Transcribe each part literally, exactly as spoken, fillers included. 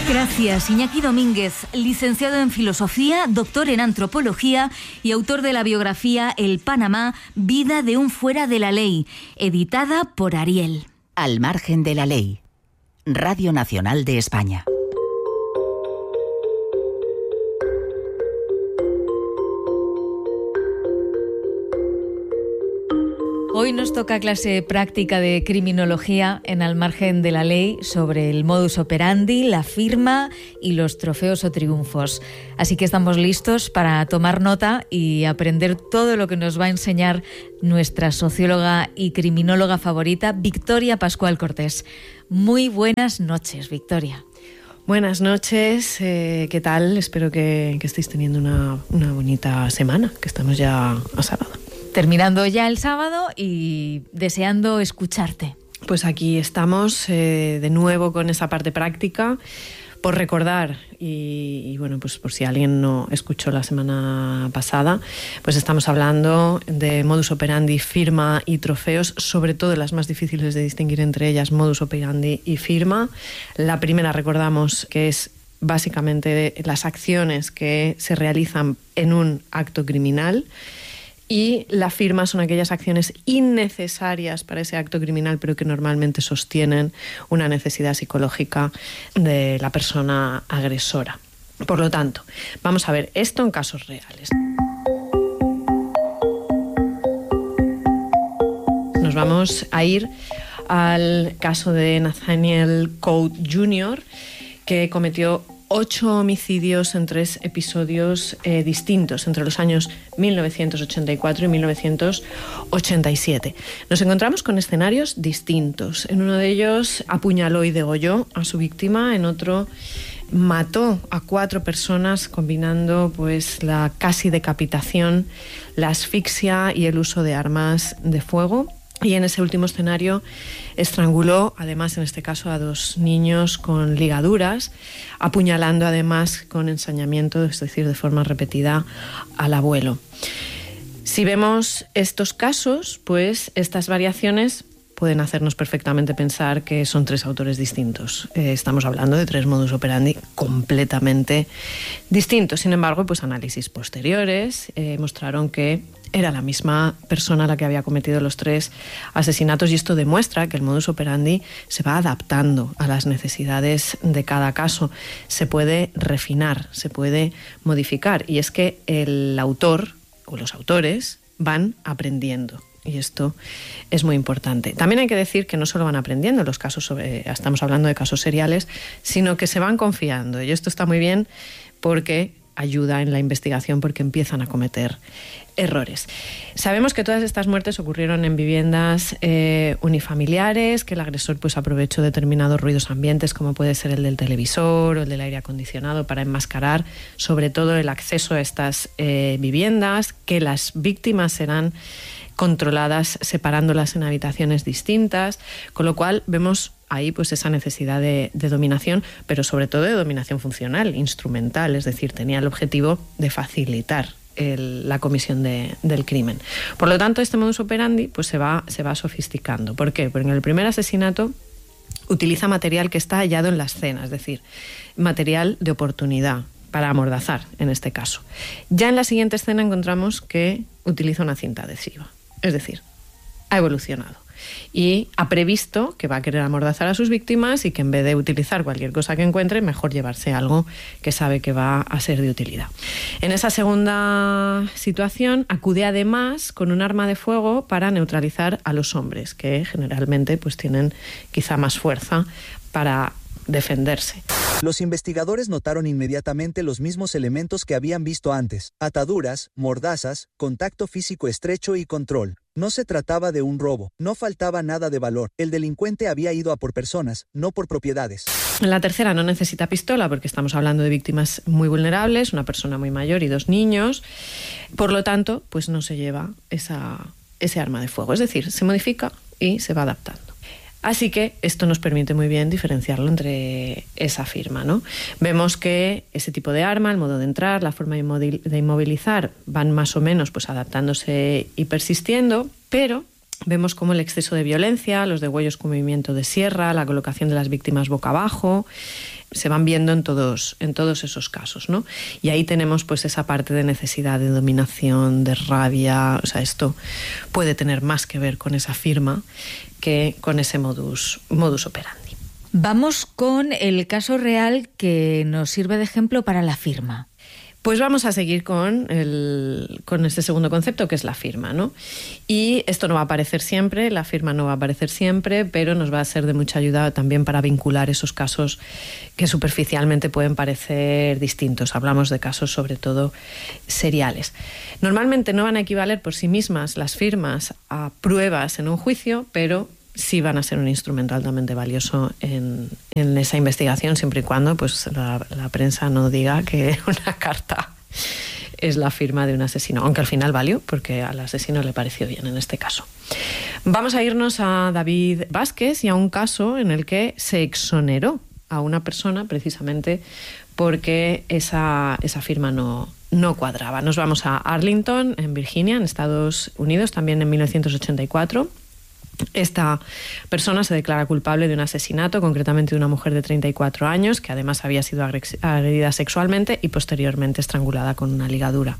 Gracias, Iñaki Domínguez, licenciado en Filosofía, doctor en Antropología y autor de la biografía El Panamá, vida de un fuera de la ley, editada por Ariel. Al margen de la ley. Radio Nacional de España. Hoy nos toca clase práctica de criminología en Al margen de la ley sobre el modus operandi, la firma y los trofeos o triunfos. Así que estamos listos para tomar nota y aprender todo lo que nos va a enseñar nuestra socióloga y criminóloga favorita, Victoria Pascual Cortés. Muy buenas noches, Victoria. Buenas noches, eh, ¿qué tal? Espero que, que estéis teniendo una, una bonita semana, que estamos ya a sábado. Terminando ya el sábado y deseando escucharte. Pues aquí estamos eh, de nuevo con esa parte práctica. Por recordar, y, y bueno, pues por si alguien no escuchó la semana pasada, pues estamos hablando de modus operandi, firma y trofeos, sobre todo las más difíciles de distinguir entre ellas, modus operandi y firma. La primera, recordamos, que es básicamente las acciones que se realizan en un acto criminal. Y la firma son aquellas acciones innecesarias para ese acto criminal, pero que normalmente sostienen una necesidad psicológica de la persona agresora. Por lo tanto, vamos a ver esto en casos reales. Nos vamos a ir al caso de Nathaniel Coe junior, que cometió ocho homicidios en tres episodios eh, distintos entre los años mil novecientos ochenta y cuatro y mil novecientos ochenta y siete. Nos encontramos con escenarios distintos. En uno de ellos apuñaló y degolló a su víctima, en otro mató a cuatro personas combinando pues la casi decapitación, la asfixia y el uso de armas de fuego. Y en ese último escenario estranguló, además en este caso, a dos niños con ligaduras, apuñalando además con ensañamiento, es decir, de forma repetida, al abuelo. Si vemos estos casos, pues estas variaciones pueden hacernos perfectamente pensar que son tres autores distintos. Eh, estamos hablando de tres modus operandi completamente distintos. Sin embargo, pues análisis posteriores eh, mostraron que era la misma persona la que había cometido los tres asesinatos, y esto demuestra que el modus operandi se va adaptando a las necesidades de cada caso. Se puede refinar, se puede modificar, y es que el autor o los autores van aprendiendo. Y esto es muy importante. También hay que decir que no solo van aprendiendo los casos, sobre, estamos hablando de casos seriales, sino que se van confiando. Y esto está muy bien porque ayuda en la investigación, porque empiezan a cometer errores. Sabemos que todas estas muertes ocurrieron en viviendas eh, unifamiliares, que el agresor pues aprovechó determinados ruidos ambientes, como puede ser el del televisor o el del aire acondicionado, para enmascarar sobre todo el acceso a estas eh, viviendas, que las víctimas eran controladas separándolas en habitaciones distintas, con lo cual vemos ahí pues esa necesidad de, de dominación, pero sobre todo de dominación funcional, instrumental, es decir, tenía el objetivo de facilitar el, la comisión de, del crimen. Por lo tanto, este modus operandi pues se va, se va sofisticando. ¿Por qué? Porque en el primer asesinato utiliza material que está hallado en la escena, es decir, material de oportunidad, para amordazar en este caso. Ya en la siguiente escena encontramos que utiliza una cinta adhesiva, es decir, ha evolucionado y ha previsto que va a querer amordazar a sus víctimas y que en vez de utilizar cualquier cosa que encuentre, mejor llevarse algo que sabe que va a ser de utilidad. En esa segunda situación acude además con un arma de fuego para neutralizar a los hombres, que generalmente pues tienen quizá más fuerza para defenderse. Los investigadores notaron inmediatamente los mismos elementos que habían visto antes: ataduras, mordazas, contacto físico estrecho y control. No se trataba de un robo, no faltaba nada de valor. El delincuente había ido a por personas, no por propiedades. La tercera no necesita pistola porque estamos hablando de víctimas muy vulnerables, una persona muy mayor y dos niños. Por lo tanto, pues no se lleva esa, ese arma de fuego, es decir, se modifica y se va adaptando. Así que esto nos permite muy bien diferenciarlo entre esa firma, ¿no? Vemos que ese tipo de arma, el modo de entrar, la forma de inmovilizar van más o menos pues adaptándose y persistiendo, pero vemos cómo el exceso de violencia, los degüellos con movimiento de sierra, la colocación de las víctimas boca abajo, se van viendo en todos, en todos esos casos, ¿no? Y ahí tenemos pues esa parte de necesidad de dominación, de rabia. O sea, esto puede tener más que ver con esa firma que con ese modus, modus operandi. Vamos con el caso real que nos sirve de ejemplo para la firma. Pues vamos a seguir con, el, con este segundo concepto, que es la firma, ¿no? Y esto no va a aparecer siempre, la firma no va a aparecer siempre, pero nos va a ser de mucha ayuda también para vincular esos casos que superficialmente pueden parecer distintos. Hablamos de casos sobre todo seriales. Normalmente no van a equivaler por sí mismas las firmas a pruebas en un juicio, pero sí van a ser un instrumento altamente valioso en, en esa investigación, siempre y cuando pues, la, la prensa no diga que una carta es la firma de un asesino, aunque al final valió, porque al asesino le pareció bien en este caso. Vamos a irnos a David Vázquez y a un caso en el que se exoneró a una persona precisamente porque esa, esa firma no, no cuadraba. Nos vamos a Arlington, en Virginia, en Estados Unidos, también en mil novecientos ochenta y cuatro. Esta persona se declara culpable de un asesinato, concretamente de una mujer de treinta y cuatro años, que además había sido agredida sexualmente y posteriormente estrangulada con una ligadura.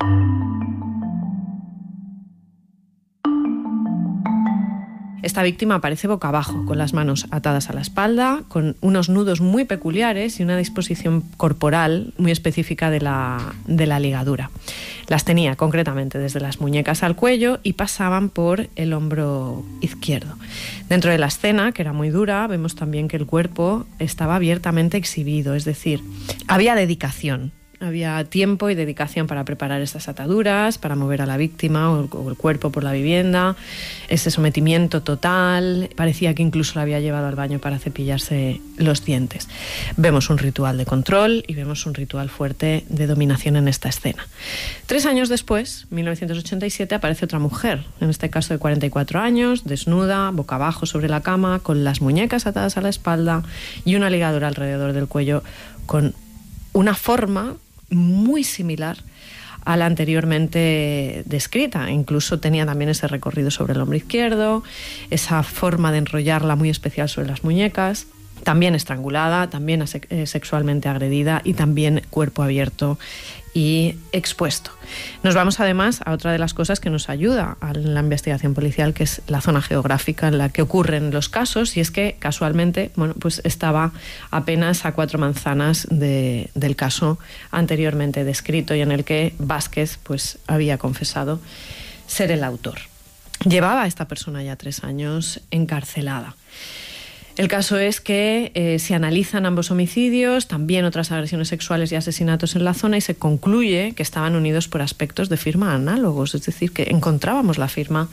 Esta víctima aparece boca abajo, con las manos atadas a la espalda, con unos nudos muy peculiares y una disposición corporal muy específica de la, de la ligadura. Las tenía concretamente desde las muñecas al cuello y pasaban por el hombro izquierdo. Dentro de la escena, que era muy dura, vemos también que el cuerpo estaba abiertamente exhibido, es decir, había dedicación. Había tiempo y dedicación para preparar estas ataduras, para mover a la víctima o el cuerpo por la vivienda, ese sometimiento total. Parecía que incluso la había llevado al baño para cepillarse los dientes. Vemos un ritual de control y vemos un ritual fuerte de dominación en esta escena. Tres años después, mil novecientos ochenta y siete, aparece otra mujer, en este caso de cuarenta y cuatro años, desnuda, boca abajo sobre la cama, con las muñecas atadas a la espalda y una ligadura alrededor del cuello con una forma muy similar a la anteriormente descrita. Incluso tenía también ese recorrido sobre el hombro izquierdo, esa forma de enrollarla muy especial sobre las muñecas, también estrangulada, también ase- sexualmente agredida y también cuerpo abierto y expuesto. Nos vamos además a otra de las cosas que nos ayuda a la investigación policial, que es la zona geográfica en la que ocurren los casos, y es que casualmente, bueno, pues estaba apenas a cuatro manzanas de, del caso anteriormente descrito y en el que Vázquez pues había confesado ser el autor. Llevaba a esta persona ya tres años encarcelada. El caso es que eh, se analizan ambos homicidios, también otras agresiones sexuales y asesinatos en la zona, y se concluye que estaban unidos por aspectos de firma análogos, es decir, que encontrábamos la firma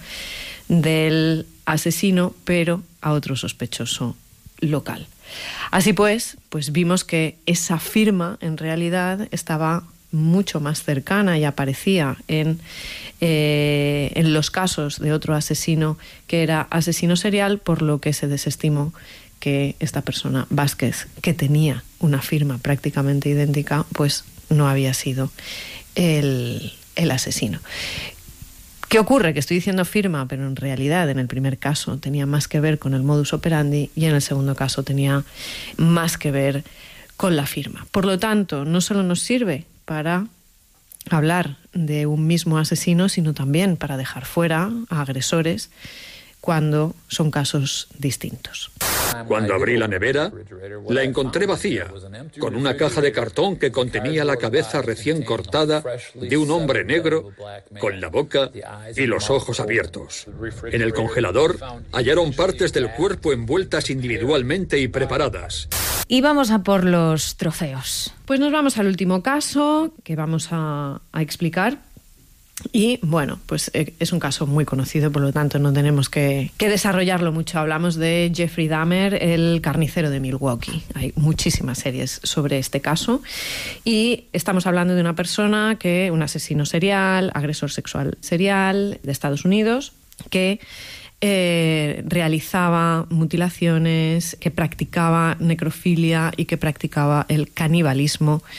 del asesino, pero a otro sospechoso local. Así pues, pues vimos que esa firma en realidad estaba mucho más cercana y aparecía en, eh, en los casos de otro asesino que era asesino serial, por lo que se desestimó que esta persona, Vázquez, que tenía una firma prácticamente idéntica, pues no había sido el, el asesino. ¿Qué ocurre? Que estoy diciendo firma, pero en realidad en el primer caso tenía más que ver con el modus operandi y en el segundo caso tenía más que ver con la firma. Por lo tanto, no solo nos sirve para hablar de un mismo asesino, sino también para dejar fuera a agresores cuando son casos distintos. Cuando abrí la nevera, la encontré vacía, con una caja de cartón que contenía la cabeza recién cortada de un hombre negro, con la boca y los ojos abiertos. En el congelador hallaron partes del cuerpo envueltas individualmente y preparadas. Y vamos a por los trofeos. Pues nos vamos al último caso que vamos a, a explicar. Y bueno, pues es un caso muy conocido, por lo tanto no tenemos que, que desarrollarlo mucho. Hablamos de Jeffrey Dahmer, el carnicero de Milwaukee. Hay muchísimas series sobre este caso y estamos hablando de una persona que, un asesino serial, agresor sexual serial de Estados Unidos, que eh, realizaba mutilaciones, que practicaba necrofilia y que practicaba el canibalismo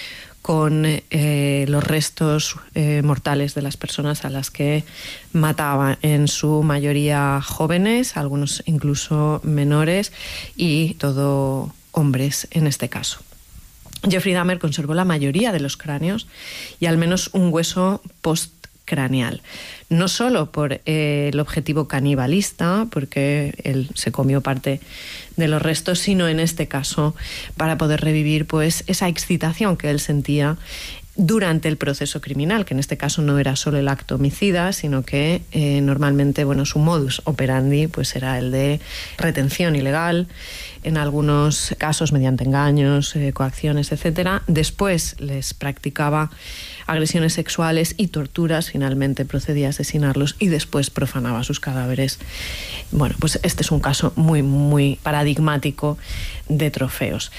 con eh, los restos eh, mortales de las personas a las que mataba, en su mayoría jóvenes, algunos incluso menores, y todo hombres en este caso. Jeffrey Dahmer conservó la mayoría de los cráneos y al menos un hueso postcraneal. No solo por eh, el objetivo canibalista, porque él se comió parte de los restos, sino en este caso para poder revivir pues esa excitación que él sentía durante el proceso criminal, que en este caso no era solo el acto homicida, sino que eh, normalmente, bueno, su modus operandi pues era el de retención ilegal, en algunos casos mediante engaños, eh, coacciones, etcétera. Después les practicaba agresiones sexuales y torturas, finalmente procedía a asesinarlos y después profanaba sus cadáveres. Bueno, pues este es un caso muy, muy paradigmático de trofeos.